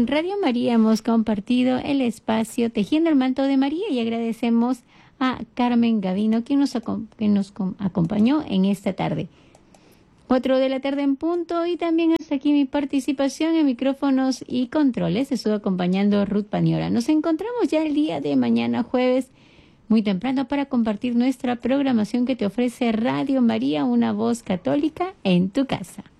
en Radio María hemos compartido el espacio Tejiendo el Manto de María y agradecemos a Carmen Gavino quien nos acompañó en esta tarde. 4 de la tarde en punto y también hasta aquí mi participación en micrófonos y controles. Estuvo acompañando Ruth Paniora. Nos encontramos ya el día de mañana jueves muy temprano para compartir nuestra programación que te ofrece Radio María, una voz católica en tu casa.